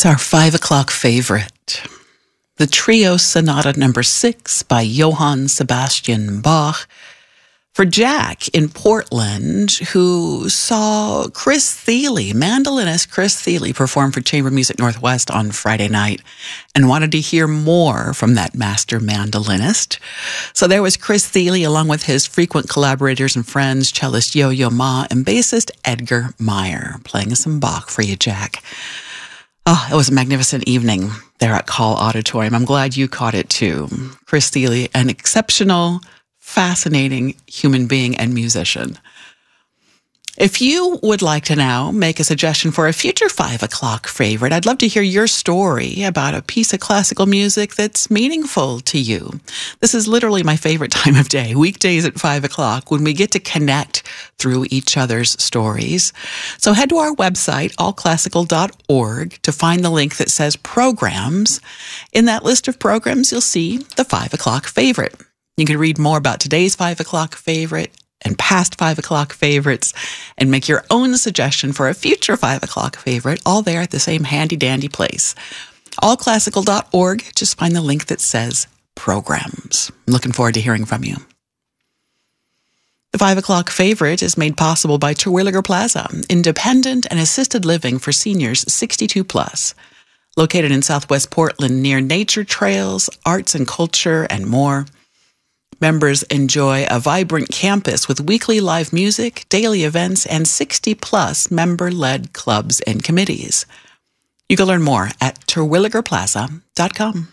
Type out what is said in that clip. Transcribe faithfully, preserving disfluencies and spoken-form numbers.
It's our five o'clock favorite. The Trio Sonata number six by Johann Sebastian Bach. For Jack in Portland, who saw Chris Thile, mandolinist Chris Thile, perform for Chamber Music Northwest on Friday night and wanted to hear more from that master mandolinist. So there was Chris Thile along with his frequent collaborators and friends, cellist Yo-Yo Ma and bassist Edgar Meyer, playing some Bach for you, Jack. Oh, it was a magnificent evening there at Call Auditorium. I'm glad you caught it too. Chris Thile, an exceptional, fascinating human being and musician. If you would like to now make a suggestion for a future five o'clock favorite, I'd love to hear your story about a piece of classical music that's meaningful to you. This is literally my favorite time of day, weekdays at five o'clock, when we get to connect through each other's stories. So head to our website, all classical dot org, to find the link that says programs. In that list of programs, you'll see the five o'clock favorite. You can read more about today's five o'clock favorite and past five o'clock favorites and make your own suggestion for a future five o'clock favorite, all there at the same handy-dandy place. all classical dot org, just find the link that says programs. I'm looking forward to hearing from you. The five o'clock favorite is made possible by Terwilliger Plaza, independent and assisted living for seniors sixty-two plus. Located in Southwest Portland near nature trails, arts and culture, and more. Members enjoy a vibrant campus with weekly live music, daily events, and sixty plus member-led clubs and committees. You can learn more at terwilliger plaza dot com.